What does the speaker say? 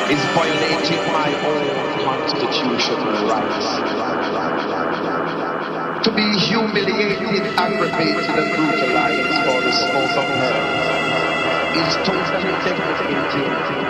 is violating my own constitutional rights. To be humiliated, aggravated, and brutalized for the smoke of her is totally devastating.